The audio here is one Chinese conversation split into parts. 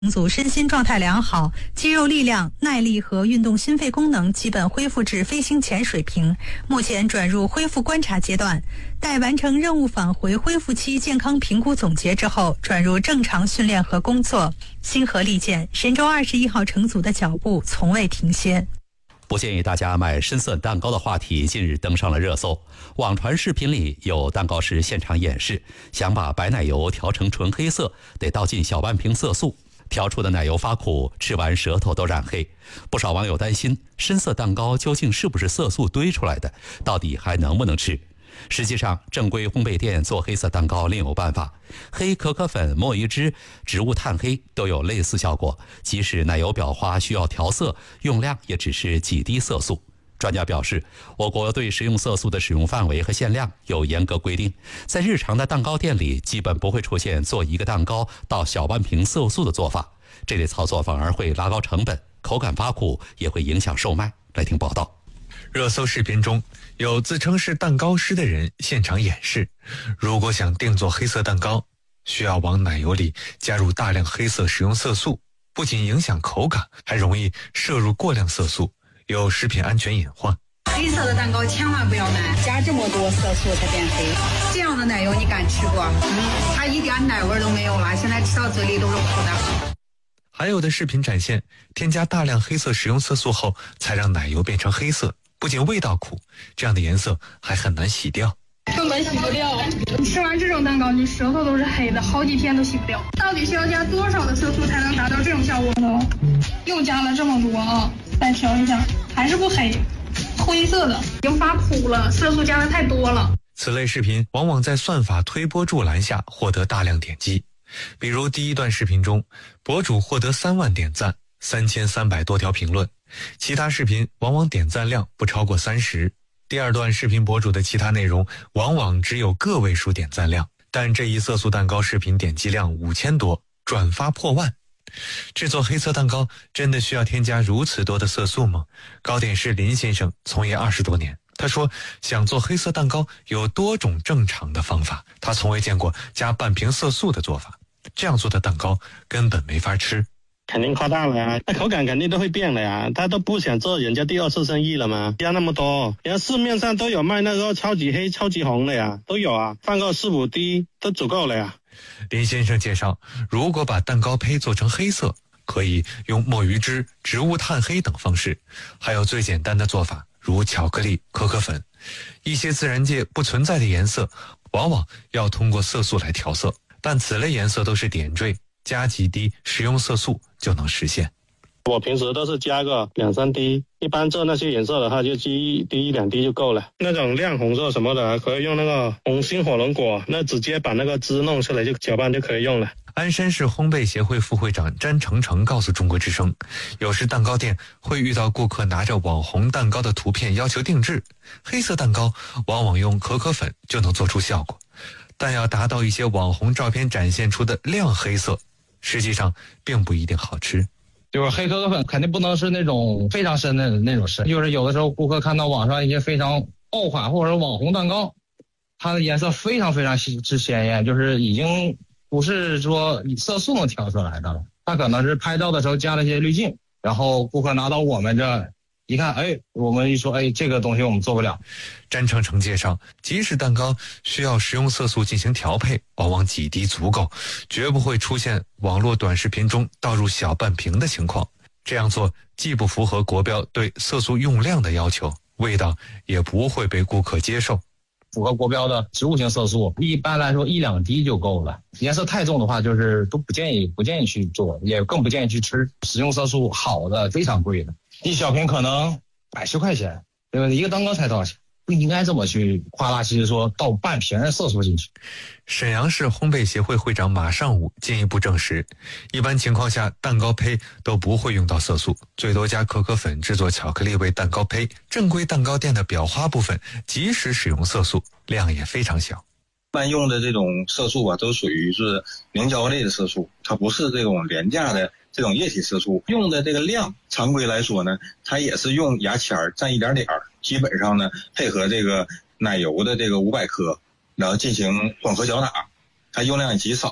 组身心状态良好，肌肉力量、耐力和运动心肺功能基本恢复至飞行前水平，目前转入恢复观察阶段。待完成任务返回恢复期健康评估总结之后，转入正常训练和工作。星河利剑，神舟21号乘组的脚步从未停歇。 不建议大家买深色蛋糕的话题近日登上了热搜。网传视频里有蛋糕师现场演示，想把白奶油调成纯黑色，得倒进小半瓶色素。调出的奶油发苦，吃完舌头都染黑。不少网友担心，深色蛋糕究竟是不是色素堆出来的？到底还能不能吃？实际上，正规烘焙店做黑色蛋糕另有办法，黑可可粉、墨鱼汁、植物炭黑都有类似效果。即使奶油裱花需要调色，用量也只是几滴色素。专家表示，我国对食用色素的使用范围和限量有严格规定，在日常的蛋糕店里基本不会出现做一个蛋糕倒小半瓶色素的做法，这类操作反而会拉高成本，口感发苦，也会影响售卖。来听报道。 热搜视频中有自称是蛋糕师的人现场演示，如果想定做黑色蛋糕，需要往奶油里加入大量黑色食用色素，不仅影响口感，还容易摄入过量色素，有食品安全隐患。 黑色的蛋糕千万不要买，加这么多色素才变黑。这样的奶油你敢吃不？它一点奶味都没有了，现在吃到嘴里都是苦的。 还有的视频展现，添加大量黑色食用色素后，才让奶油变成黑色，不仅味道苦，这样的颜色还很难洗掉。 根本洗不掉，吃完这种蛋糕你舌头都是黑的，好几天都洗不掉。到底需要加多少的色素才能达到这种效果呢？又加了这么多啊，再调一下，还是不黑，灰色的，已经发苦了，色素加的太多了。 此类视频往往在算法推波助澜下获得大量点击，比如第一段视频中，博主获得3万点赞，3300多条评论，其他视频往往点赞量不超过30。第二段视频博主的其他内容往往只有个位数点赞量，但这一色素蛋糕视频点击量5000多，转发破万。制作黑色蛋糕真的需要添加如此多的色素吗？糕点师林先生从业20多年，他说想做黑色蛋糕有多种正常的方法，他从未见过加半瓶色素的做法，这样做的蛋糕根本没法吃。 肯定夸大了呀，那口感肯定都会变了呀，他都不想做人家第二次生意了吗？加那么多，人家市面上都有卖那个超级黑、超级红的呀，都有啊，放个4-5滴都足够了呀。 林先生介绍，如果把蛋糕胚做成黑色，可以用墨鱼汁、植物炭黑等方式，还有最简单的做法，如巧克力、可可粉，一些自然界不存在的颜色，往往要通过色素来调色，但此类颜色都是点缀，加几滴食用色素就能实现。 我平时都是加个2-3滴，一般做那些颜色的话就1滴2滴就够了。那种亮红色什么的可以用那个红心火龙果，那直接把那个汁弄出来就搅拌就可以用了。 鞍山市烘焙协会副会长詹成成告诉中国之声，有时蛋糕店会遇到顾客拿着网红蛋糕的图片要求定制，黑色蛋糕往往用可可粉就能做出效果，但要达到一些网红照片展现出的亮黑色，实际上并不一定好吃。 就是黑可可粉肯定不能是那种非常深的那种深，就是有的时候顾客看到网上一些非常爆款或者网红蛋糕，它的颜色非常非常之鲜艳，就是已经不是说以色素能调出来的了，它可能是拍照的时候加了一些滤镜，然后顾客拿到我们这一看，我们一说，这个东西我们做不了。 詹成成介绍，即使蛋糕需要食用色素进行调配，往往几滴足够，绝不会出现网络短视频中倒入小半瓶的情况。这样做既不符合国标对色素用量的要求，味道也不会被顾客接受。 符合国标的植物性色素，一般来说1-2滴就够了。颜色太重的话，就是都不建议去做，也更不建议去吃。食用色素好的非常贵的，一小瓶可能100块钱，对吧？一个蛋糕才多少钱？不应该这么去夸大其词说倒半瓶的色素进去。 沈阳市烘焙协会会长马尚武进一步证实，一般情况下蛋糕胚都不会用到色素，最多加可可粉制作巧克力味蛋糕胚。正规蛋糕店的裱花部分即使使用色素，量也非常小。 一般用的这种色素啊，都属于是凝胶类的色素，它不是这种廉价的这种液体色素。用的这个量，常规来说呢，它也是用牙签蘸一点点，基本上呢配合这个奶油的这个500克，然后进行混合搅打，它用量也极少。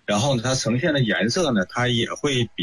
然后呢它呈现的颜色呢，它也会比